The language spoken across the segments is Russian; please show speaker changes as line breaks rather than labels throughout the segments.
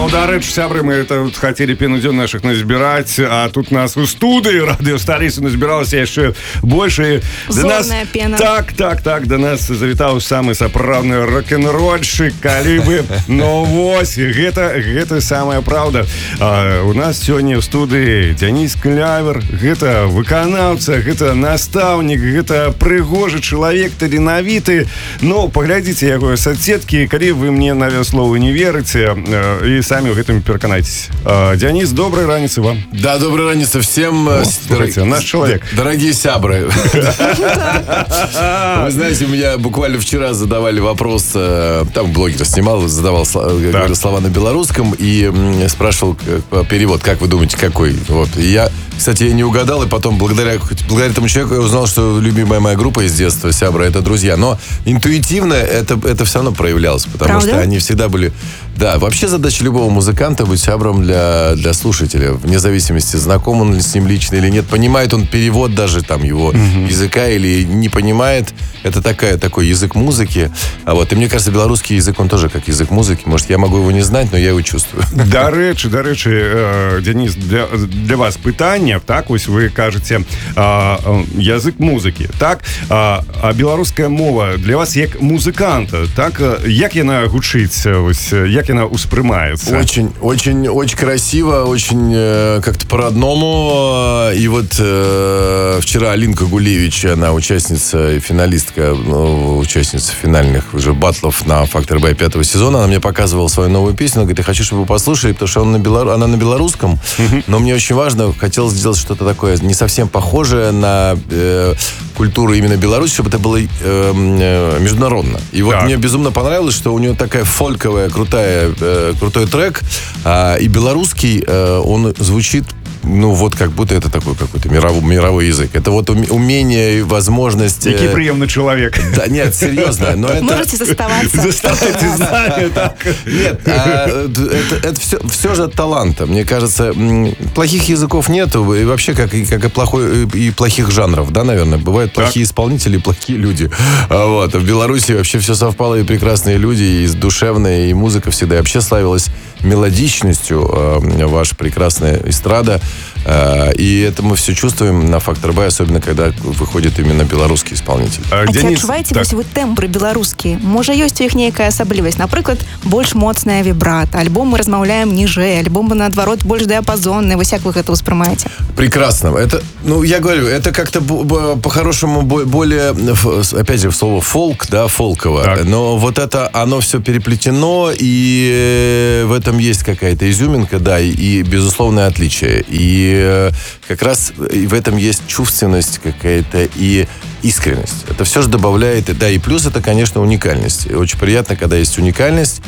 дарэчы, сябры, мы тут хотели пенудзён наших назбирать, а тут нас у студии радио столицы назбиралось еще больше.
Зорная пена.
Так, до нас завітаў самый сапраўдны рок-н-рольщик, калі бы. Ну вось, гэта самая правда. У нас сегодня в студии Денис Клявер, гэта выканаўца, гэта настаўнік, гэта прыгожы чалавек, таленавіты. Ну, паглядзіце яго соцсеткі, калі вы мне на слову не верыце, и сами в этом переконайтесь. Денис, доброй раницы вам.
Да, доброй раницы всем.
Слушайте, наш человек.
Дорогие сябры. Вы знаете, меня буквально вчера задавали вопрос, там блогер снимал, задавал слова на белорусском и спрашивал перевод, как вы думаете, какой? Вот. И я, кстати, не угадал, и потом благодаря этому человеку я узнал, что любимая моя группа из детства, сябры, это друзья. Но интуитивно это все равно проявлялось, потому что они всегда были... Да, вообще задача любого музыканта быть сябром для слушателя, вне зависимости, знаком он с ним лично или нет, понимает он перевод даже там его языка или не понимает. Это такой язык музыки. А вот, и мне кажется, белорусский язык, он тоже как язык музыки. Может, я могу его не знать, но я его чувствую.
Дарэчы, Денис, для вас пытанне, так, ось вы кажете, язык музыки, так, а беларуская мова для вас як музыканта, так, як яна гучыць, ось, як яна успрымаецца?
Очень красиво, очень как-то по-родному. И вот вчера Алинка Гулевич, она участница и финалистка, участница финальных уже баттлов на «Фактор Б» 5-го сезона, она мне показывала свою новую песню. Она говорит, я хочу, чтобы вы послушали, потому что она на белорусском, но мне очень важно, хотелось сделать что-то такое не совсем похожее на культуру именно Беларуси, чтобы это было международно. И вот мне безумно понравилось, что у нее такая фольковая, крутой трек, и белорусский, он звучит, ну, вот как будто это такой какой-то мировой язык. Это вот умение и возможность...
Який приемный человек.
Да, нет, серьезно. Но это...
Можете заставаться.
Заставайте знания, так.
Нет, это все же от таланта. Мне кажется, плохих языков нету. И вообще, как и плохих жанров, да, наверное. Бывают плохие исполнители и плохие люди. Вот. В Беларуси вообще все совпало. И прекрасные люди, и душевные, и музыка всегда. И вообще славилась мелодичностью ваша прекрасная эстрада. И это мы все чувствуем на «Фактор Б», особенно когда выходит именно белорусский исполнитель.
А ці адчуваеце вы тэмбры беларускія? Можа, ёсць у іх нейкая асаблівасць? Напрыклад, больш моцная вібрата, альбо мы размаўляем ніжэй, альбо мы, наадварот, больш дыапазонны. Вось як вы гэта ўспрымаеце?
Прекрасно. Это, ну, я говорю, это как-то по-хорошему более, опять же, слово фолк, да, фолково. Так. Но вот это, оно все переплетено, и в этом есть какая-то изюминка, да, и безусловное отличие. И как раз в этом есть чувственность какая-то и искренность. Это все же добавляет, да, и плюс это, конечно, уникальность. Очень приятно, когда есть уникальность.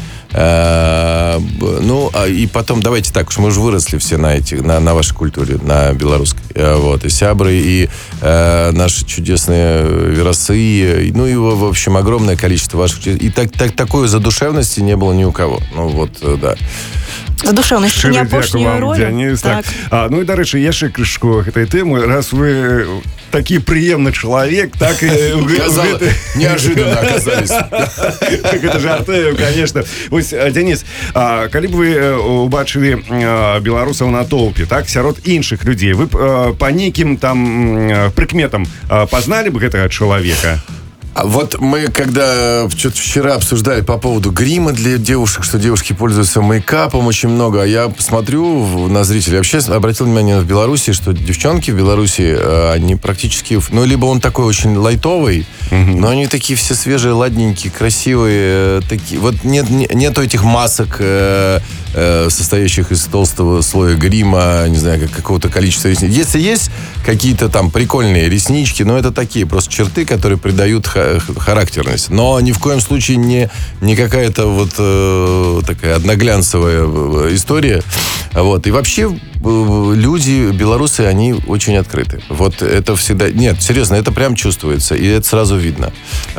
Ну, и потом, давайте так, мы уже выросли все на вашей культуре, на белорусской. Вот, и сябры, и наши чудесные верасы, ну, и, в общем, огромное количество ваших... И такой задушевности не было ни у кого. Ну, вот, да.
Задушевность не апошнюю роль.
Денис, так. Ну и, дарэчы, яшчэ крышку гэтай тэмы. Раз вы такі прыемны чалавек, так и...
Неожиданно оказались.
Это жартую, конечно. Вось, Денис, калі б вы убачылі беларусаў на толпе, так, сярод іншых людзей, вы по нейкім там прыкметам пазналі бы гэтага чалавека?
Вот мы, когда вчера обсуждали по поводу грима для девушек, что девушки пользуются мейкапом очень много, а я смотрю на зрителей, вообще обратил внимание в Беларуси, что девчонки в Беларуси, они практически, ну, либо он такой очень лайтовый, но они такие все свежие, ладненькие, красивые, такие, вот нету этих масок, состоящих из толстого слоя грима, не знаю, какого-то количества ресниц. Если есть какие-то там прикольные реснички, но это такие просто черты, которые придают характерность. Но ни в коем случае не какая-то вот такая одноглянцевая история. Вот. И вообще люди, белорусы, они очень открыты. Вот это всегда... Нет, серьезно, это прям чувствуется, и это сразу видно.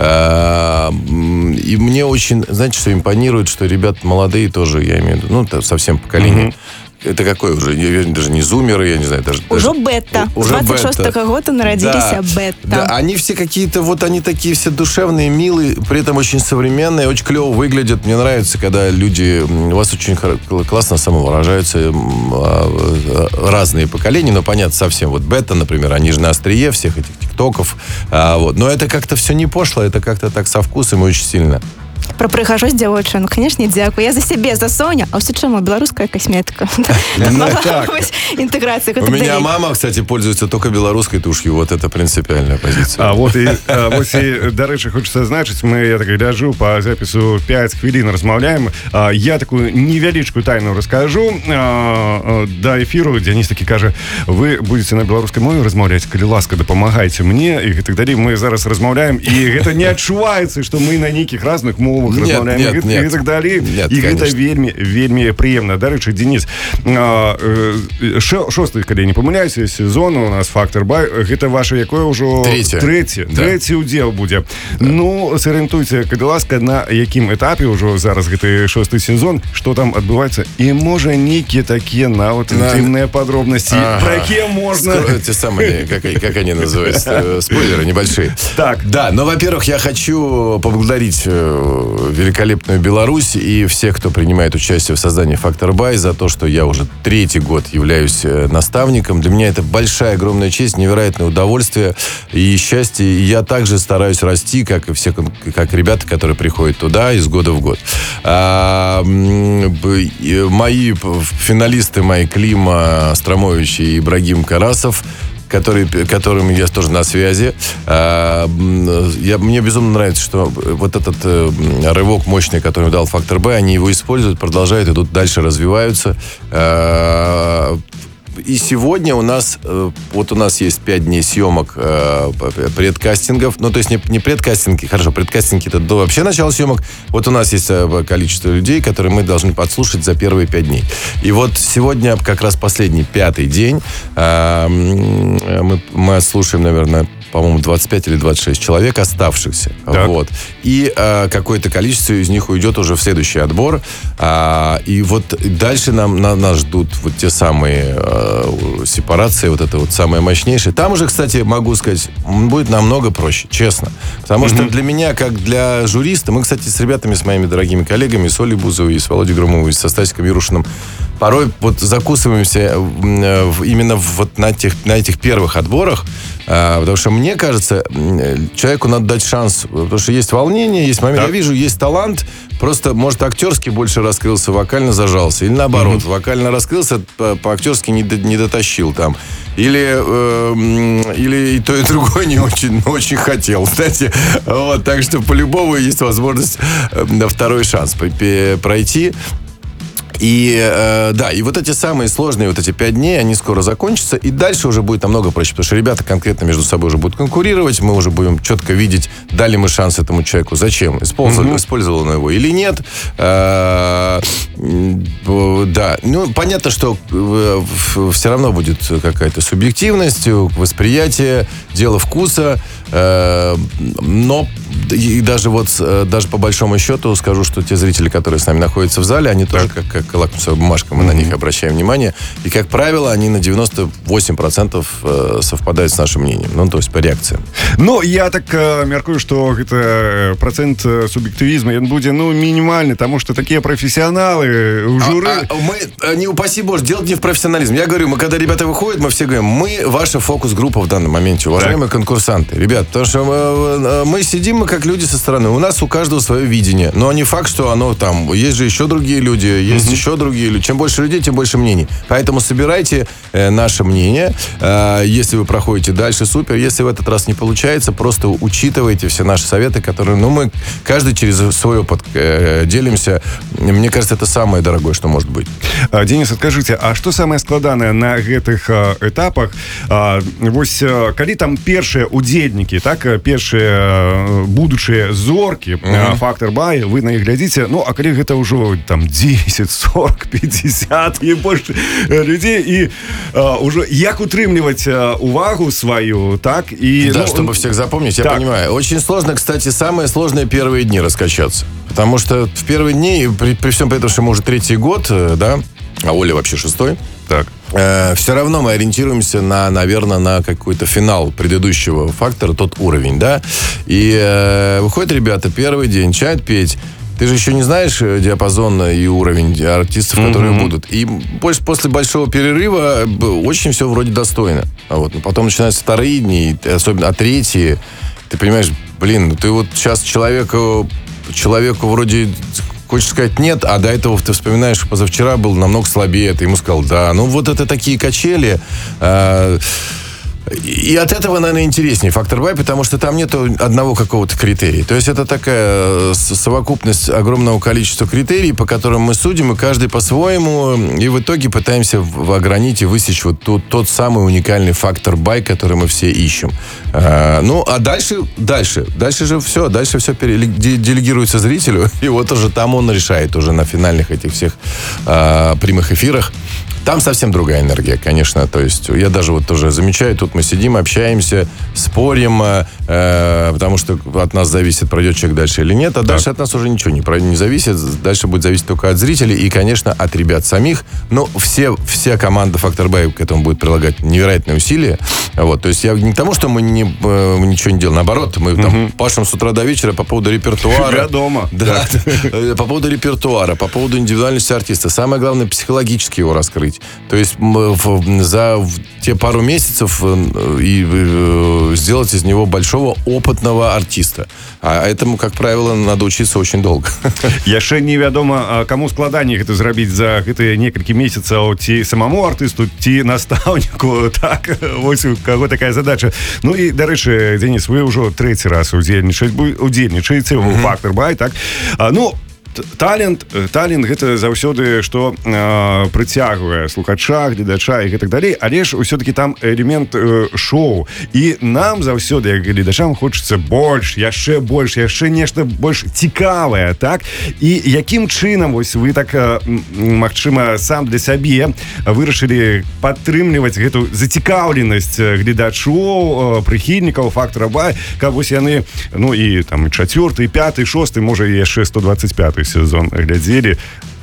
И мне очень, знаете, что импонирует, что ребята молодые тоже, я имею в виду, ну, совсем поколение, Это какой уже? Даже не зумеры, я не знаю.
Уже бета. С 26-го года народились бета.
Да, они все какие-то, вот они такие все душевные, милые, при этом очень современные, очень клево выглядят. Мне нравится, когда люди, у вас очень классно самовыражаются, разные поколения, но понятно, совсем. Вот бета, например, они же на острие всех этих тиктоков. Но это как-то все не пошло, это как-то так со вкусом и очень сильно.
Про прыгажосць дзявочын, конечно, дзякую. Я за сябе, за Соню, а ўсё чаму беларуская касметика. Интеграция.
У меня мама, кстати, пользуется только белорусской тушью. Вот это принципиальная позиция.
А вот и, до речі, хочется зазначить, я так гляжу по запису 5 хвилин размаўляем. Я такую невялічкую тайну расскажу. До эфиру Денис таки кажа, вы будете на беларускай мове размаўляць, калі ласка, дапамагайце мне, и так далее. Мы зараз размаўляем, и это не адчуваецца, что мы на нейкіх разных мовах размаўляем, и так далее. И это вельмі прыемна. До речі, Денис, 6-й, калі не памыляюся, сезон у нас «Фактор Бай». Гэта ваше якое ўжо? Трэці удзел будзе. Ну, сарыентуйце, калі ласка, на якім этапе ўжо зараз гэты 6-й сезон, што там адбываецца, і можа нейкія такія нават інтымныя подробности, про якія можно...
Те самые, как они называются, спойлеры небольшие.
Так.
Да, но, во-первых, я хочу поблагодарить великолепную Беларусь и всех, кто принимает участие в создании «Фактор Бай», за то, что я уже 3-й год являюсь наставником. Для меня это большая, огромная честь, невероятное удовольствие и счастье. И я также стараюсь расти, как и все, как ребята, которые приходят туда из года в год. Мои финалисты, мои Клима Астромович и Ибрагим Карасов, которыми я тоже на связи. Мне безумно нравится, что вот этот рывок мощный, который дал «Фактор Б», они его используют, продолжают, идут дальше, развиваются. И сегодня у нас есть 5 дней съемок предкастингов. Ну, то есть не предкастинги, хорошо, предкастинги это до вообще начала съемок. Вот у нас есть количество людей, которые мы должны подслушать за первые 5 дней. И вот сегодня как раз последний 5-й день. Мы отслушаем, наверное, по-моему, 25 или 26 человек оставшихся. Вот. И какое-то количество из них уйдет уже в следующий отбор. И вот дальше нас ждут вот те самые сепарации, вот это вот самое мощнейшее. Там уже, кстати, могу сказать, будет намного проще, честно. Потому что для меня, как для журиста, мы, кстати, с ребятами, с моими дорогими коллегами, с Олей Бузовой, с Володей Громовой, со Стасиком Ярушиным, порой вот закусываемся именно вот на этих первых отборах, потому что мне кажется, человеку надо дать шанс, потому что есть волнение, есть момент. Да. Я вижу, есть талант, просто, может, актерски больше раскрылся, вокально зажался. Или наоборот, вокально раскрылся, по-актерски не дотащил там. Или и то, и другое не очень хотел. Кстати, вот, так что по-любому есть возможность на второй шанс пройти. И да, и вот эти самые сложные вот эти 5 дней, они скоро закончатся, и дальше уже будет намного проще, потому что ребята конкретно между собой уже будут конкурировать, мы уже будем четко видеть, дали мы шанс этому человеку, зачем, использовал он его или нет. Да, ну, понятно, что все равно будет какая-то субъективность, восприятие, дело вкуса, но и даже по большому счету скажу, что те зрители, которые с нами находятся в зале, они тоже как лакмусовая бумажка, мы на них обращаем внимание. И, как правило, они на 98% совпадают с нашим мнением. Ну, то есть по реакциям.
Ну, я так мяркую, что это процент субъективизма, он будет, минимальный, потому что такие профессионалы у жюри...
Мы, не упаси Боже, дело не в профессионализме. Я говорю, когда ребята выходят, мы все говорим, мы ваша фокус-группа в данном моменте, уважаемые конкурсанты. Ребят, потому что мы сидим, мы как люди со стороны. У нас у каждого свое видение. Но не факт, что оно там... Есть же еще другие люди, есть еще другие люди. Чем больше людей, тем больше мнений. Поэтому собирайте наше мнение. Если вы проходите дальше, супер. Если в этот раз не получается, просто учитывайте все наши советы, которые... мы каждый через свой опыт делимся. Мне кажется, это самое дорогое, что может быть.
Денис, скажите, а что самое складанае на гэтых этапах? Вось, калі там першие удзельнікі, так, першие будучыя зоркі, «Фактор Бай», вы на іх глядзіце, а калі гэта ўжо там 10, 40, 50 и больше людей, и уже як утрымліваць увагу свою, так, и...
Да, чтобы всех запомнить, я понимаю. Очень сложно, кстати, самые сложные первые дни раскачаться. Потому что в первые дни, при всем при этом, что мы уже 3-й год, да, а Оля вообще 6-й.
Так.
Все равно мы ориентируемся, наверное, на какой-то финал предыдущего фактора, тот уровень, да. И выходят ребята первый день, начинают петь. Ты же еще не знаешь диапазон и уровень артистов, которые будут. И после большого перерыва очень все вроде достойно. Но потом начинаются вторые дни, особенно третьи. Ты понимаешь, ты вот сейчас человеку вроде... Хочешь сказать нет, а до этого ты вспоминаешь, позавчера был намного слабее, ты ему сказал да. Это такие качели. И от этого, наверное, интереснее «Фактор Бай», потому что там нету одного какого-то критерия. То есть это такая совокупность огромного количества критерий, по которым мы судим, и каждый по-своему, и в итоге пытаемся огранить и высечь тот самый уникальный «Фактор Бай», который мы все ищем. А дальше же все. Дальше все делегируется зрителю, и уже там он решает уже на финальных этих всех прямых эфирах. Там совсем другая энергия, конечно. То есть я даже тоже замечаю, тут мы сидим, общаемся, спорим, потому что от нас зависит, пройдет человек дальше или нет, а дальше от нас уже ничего не зависит. Дальше будет зависеть только от зрителей и, конечно, от ребят самих. Но вся команда «Фактор Бай» к этому будет прилагать невероятные усилия. То есть я не к тому, что мы ничего не делаем. Наоборот, мы там пашем с утра до вечера по поводу репертуара.
Дома.
Да, по поводу репертуара, по поводу индивидуальности артиста. Самое главное, психологически его раскрыть. То есть за те пару месяцев и сделать из него большого опытного артиста. А этому, как правило, надо учиться очень долго.
Яшчэ невядома, каму складаней гэта зрабіць за гэтыя некалькі месяцаў, ці самому артысту, ці настаўніку. Так, вось у каго такая задача. І, дарэчы, Денис, вы ўжо трэці раз удзельнічаеце ў «Фактор Бай», так? Талент гэта заўсёды, што прыцягвае слухача, гледача і гэтак далей, але ж усё-таки там элемент шоу. І нам заўсёды, як гледачам, хочацца больш, яшчэ нешта больш цікавае, так? І якім чынам вось вы так, магчыма, сам для сябе вырашылі падтрымліваць гэту зацікаўленасць гледачоў, прыхільнікаў «Фактора Бай», каб вось яны, і там 4-й, 5-й, 6-й, можа, і яшчэ 125-й сезон глядели.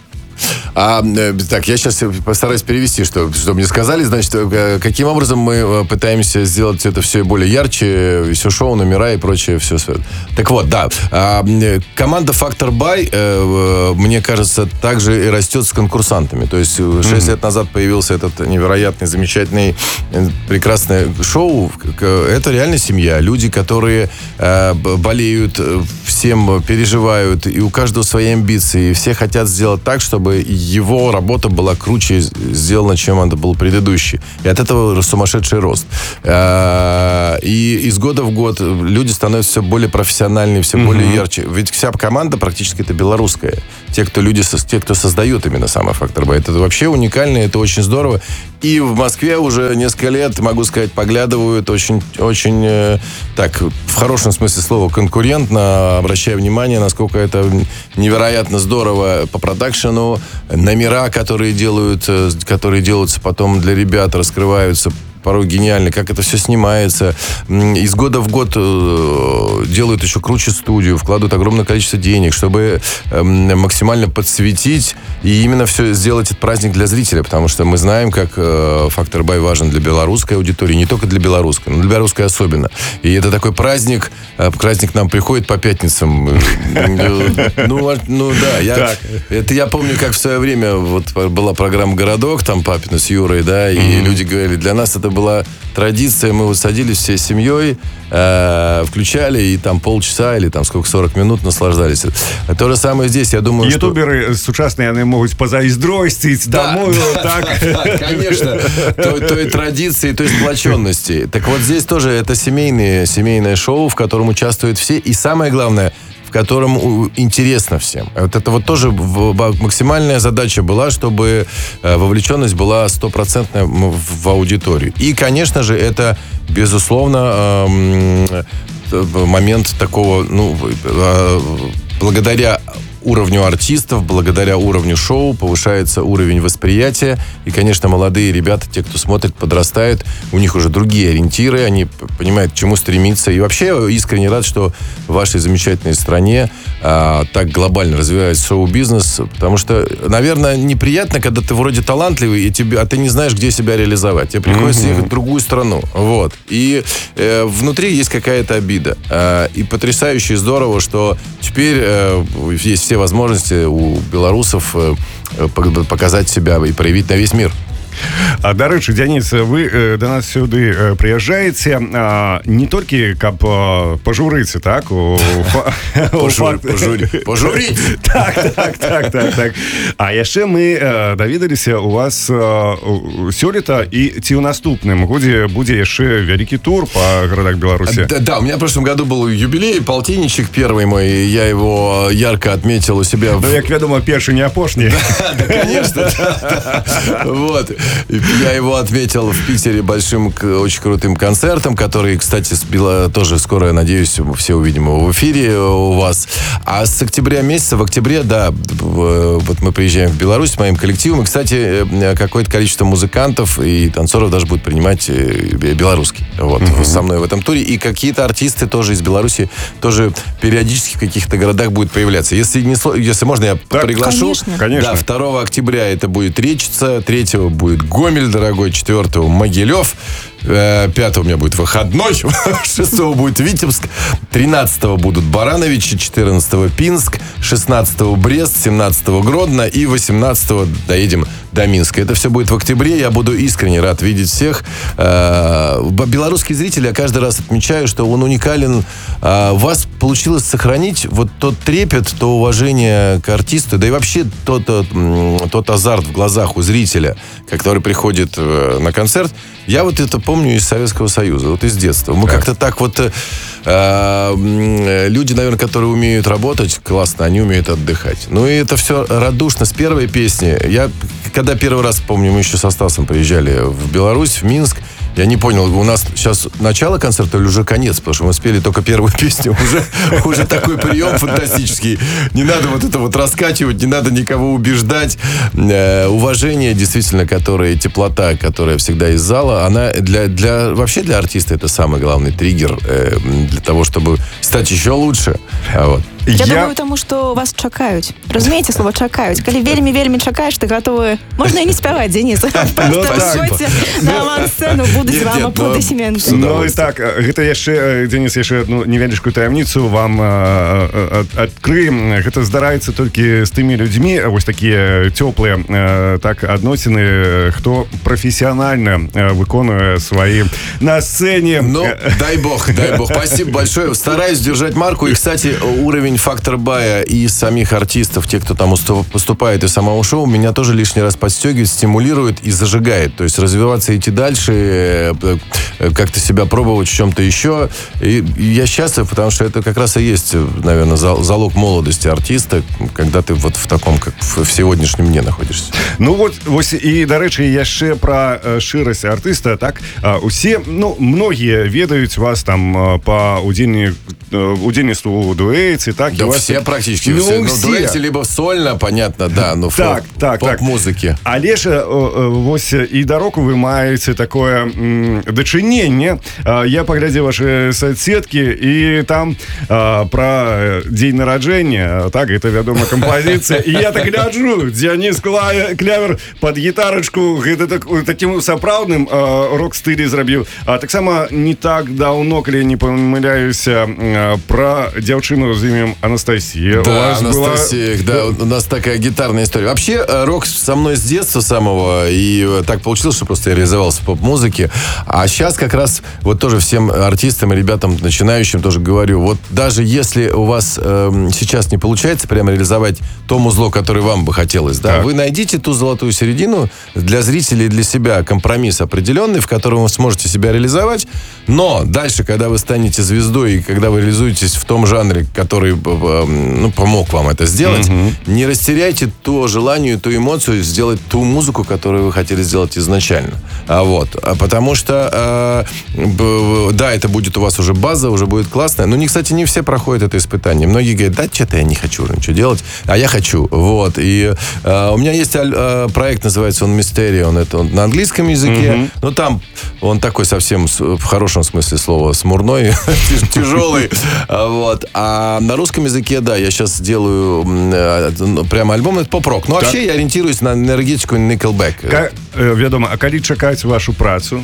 Так, я сейчас постараюсь перевести, что мне сказали. Значит, каким образом мы пытаемся сделать это все более ярче, все шоу, номера и прочее, все. Так вот, да. Команда «Фактор Бай», мне кажется, также и растет с конкурсантами. То есть 6 лет назад появился этот невероятный, замечательный, прекрасное шоу. Это реально семья. Люди, которые болеют, всем переживают, и у каждого свои амбиции. И все хотят сделать так, чтобы его работа была круче сделана, чем она была предыдущей. И от этого сумасшедший рост. И из года в год люди становятся все более профессиональнее, все более ярче. Ведь вся команда практически это белорусская. Те, кто создают именно самый «Фактор Бай». Это вообще уникально, это очень здорово. И в Москве уже несколько лет, могу сказать, поглядывают очень так, в хорошем смысле слова, конкурентно, обращая внимание, насколько это невероятно здорово по продакшену. Номера, которые делаются потом для ребят, раскрываются порой гениально, как это все снимается. Из года в год делают еще круче студию, вкладывают огромное количество денег, чтобы максимально подсветить и именно все сделать этот праздник для зрителя, потому что мы знаем, как «Фактор Бай» важен для белорусской аудитории, не только для белорусской, но для белорусской особенно. И это такой праздник к нам приходит по пятницам. Да, я помню, как в свое время была программа «Городок», там Папина с Юрой, да, и люди говорили, для нас это была традиция, мы садились всей семьей, включали и там полчаса или там 40 минут наслаждались. То же самое здесь, я думаю,
ютуберы сучасные, они могут позаиздростить домой, так?
Конечно, той традиции, той сплоченности. Так вот здесь тоже это семейное шоу, в котором участвуют все, и самое главное, в котором интересно всем. Это тоже максимальная задача была, чтобы вовлеченность была 100% в аудиторию. И, конечно же, это, безусловно, момент такого, благодаря уровню артистов, благодаря уровню шоу повышается уровень восприятия. И, конечно, молодые ребята, те, кто смотрит, подрастают, у них уже другие ориентиры, они понимают, к чему стремиться. И вообще я искренне рад, что в вашей замечательной стране так глобально развивается шоу-бизнес, потому что, наверное, неприятно, когда ты вроде талантливый, а ты не знаешь, где себя реализовать. Тебе приходится ехать в другую страну. Вот. И внутри есть какая-то обида. И потрясающе здорово, что теперь есть все возможности у белорусов показать себя и проявить на весь мир.
Дарэчы, Дзяніс, вы до нас сюды прыязджаеце не толькі каб пажурыць, так?
Пажурыць?
Так. А яшчэ мы даведаліся у вас сёлета і ці ў наступным годзе будзе яшчэ вялікі тур по городах Беларуси.
Да, у меня в прошлом году был юбилей, полтинничек первый мой, я его ярко отметил у себя.
Ну, як вядома, першы не апошні.
Да, конечно. Вот. Я его отметил в Питере большим, очень крутым концертом, который, кстати, тоже скоро, я надеюсь, все увидим его в эфире у вас. А с октября месяца, в октябре, да, вот мы приезжаем в Беларусь с моим коллективом. И, кстати, какое-то количество музыкантов и танцоров даже будут принимать белорусский. Вот, со мной в этом туре. И какие-то артисты тоже из Беларуси тоже периодически в каких-то городах будут появляться. Если можно, я приглашу.
Конечно.
Да, 2 октября это будет Речица, 3 будет Гомель, дорогой, 4 Могилев, 5 у меня будет Выходной, 6 будет Витебск, 13 будут Барановичи, 14 Пинск, 16 Брест, 17 Гродно и 18 доедем до Минска. Это все будет в октябре. Я буду искренне рад видеть всех. Белорусские зрители, я каждый раз отмечаю, что он уникален. У вас получилось сохранить вот тот трепет, то уважение к артисту, да и вообще тот азарт в глазах у зрителя, который приходит на концерт. Я вот это помню из Советского Союза, вот из детства. Мы как-то так вот... люди, наверное, которые умеют работать классно, они умеют отдыхать. Ну и это все радушно. С первой песни. Я, когда первый раз, помню, мы еще со Стасом приезжали в Беларусь, в Минск, я не понял, у нас сейчас начало концерта или уже конец, потому что мы спели только первую песню. Уже такой прием фантастический. Не надо вот это вот раскачивать, не надо никого убеждать. Уважение, действительно, теплота, которая всегда из зала, она вообще для артиста это самый главный триггер для того, чтобы стать еще лучше. Вот.
Я думаю, тому, что вас чакаюць. Разумееце слово чакаюць? Калі вельмі чакаеш, ты готовы... Можна і не спяваць, Дзяніс. Просто выходзьце на авансцэну, будуць з вами аплодысменты.
Ну і так, гэта яшчэ, Дзяніс, яшчэ одну невялічкую таямніцу вам адкрыем. Гэта здараецца толькі з тымі людзьмі, вось такія цёплыя так адносіны, хто прафесіянальна выконвае сваи на сцене.
Ну, дай бог. Спасибо большое. Стараюсь держать марку. И, кстати, уровень «Фактор Бая» и самих артистов, те, кто там поступает, и самого шоу, меня тоже лишний раз подстегивает, стимулирует и зажигает. То есть развиваться, идти дальше, как-то себя пробовать в чем-то еще. И я счастлив, потому что это как раз и есть, наверное, залог молодости артиста, когда ты вот в таком, как в сегодняшнем дне находишься.
Ну вот, и, дарэчы, яшчэ про шчырасць артыста, так? Усе, многие ведаюць вас там по удзельніцтву у дуэце, так?
Да, все практически.
Ну,
все. Дуэте, либо сольно, понятно, да, но поп-музыки.
Але ж, вось, і да року вы маеце такое дачыненне. Я паглядзеў ваши соцсетки, і там про дзень нараджэння, так, это, вядома, кампазіцыя. І я так гляджу, Дзяніс Клявер под гітарачку, гэта таким сапраўдным рок-стылі зрабіў. Таксама не так даўно, калі не памыляюся, про дзяўчыну з імем Анастасия.
Да, Анастасия, да, у нас такая гитарная история. Вообще, рок со мной с детства самого, и так получилось, что просто я реализовался в поп-музыке. А сейчас как раз вот тоже всем артистам и ребятам начинающим тоже говорю, вот даже если у вас сейчас не получается прямо реализовать то музло, которое вам бы хотелось, да, вы найдите ту золотую середину для зрителей и для себя, компромисс определенный, в котором вы сможете себя реализовать, но дальше, когда вы станете звездой и когда вы реализуетесь в том жанре, который помог вам это сделать, не растеряйте то желание, ту эмоцию сделать ту музыку, которую вы хотели сделать изначально. Потому что, да, это будет у вас уже база, уже будет классно. Но, кстати, не все проходят это испытание. Многие говорят, да, что-то я не хочу уже ничего делать, а я хочу. И у меня есть проект, называется он Mysterion, это на английском языке, но там он такой совсем, в хорошем смысле слова, смурной, тяжелый. А на русском языке, да, я сейчас делаю прямо альбом, это поп-рок. Но вообще я ориентируюсь на энергетику Nickelback.
Вядома, а калі чакаць вашу працу?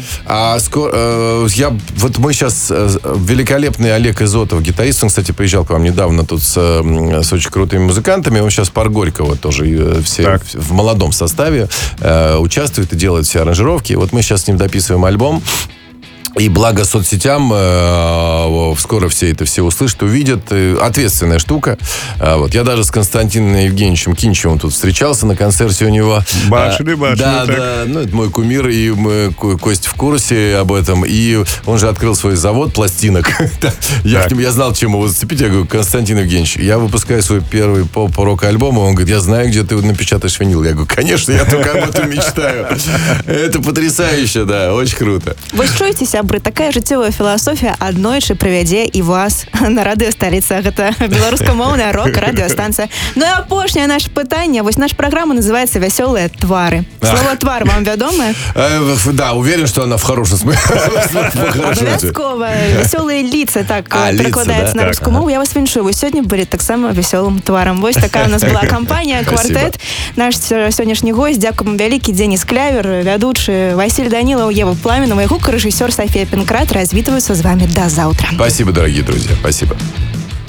Мы сейчас великолепный Олег Изотов, гитарист, он, кстати, приезжал к вам недавно тут с очень крутыми музыкантами, он сейчас Парк Горького тоже все в молодом составе участвует и делает все аранжировки. Мы сейчас с ним дописываем альбом. И благо соцсетям скоро все услышат, увидят. Ответственная штука. Я даже с Константином Евгеньевичем Кинчевым тут встречался на концерте у него.
Башили.
Да. Это мой кумир, и Костя в курсе об этом. И он же открыл свой завод пластинок. Я знал, чем его зацепить. Я говорю, Константин Евгеньевич, я выпускаю свой первый поп-рок-альбом. Он говорит, я знаю, где ты напечатаешь винил. Я говорю, конечно, я только об этом мечтаю. Это потрясающе, да, очень круто.
Вы чуете себя? Такая жыццёвая філасофія аднойчы прывядзе і вас на радыёсталіца. Гэта беларускамоўная рок-радыёстанцыя. Ну і апошняе наше пытанне. Наша праграма называется «Вясёлыя твары». Слово «твар» вам вядомае?
Да, уверен, что она в хорошем смысле.
Обовязково. «Вясёлыя лица», так перакладаецца на рускую мову. Я вас віншую. Вы сёння былі таксама вясёлым тварам. Вось такая у нас была кампанія «Квартэт». Наш сённяшні гость. Дзякуем вялікі. Дзеніс Клявер, вядучы Васіль Данілаў, Ева Пламенова і гукарэжысёр София Пинкрат развитываются с вами до завтра.
Спасибо, дорогие друзья. Спасибо.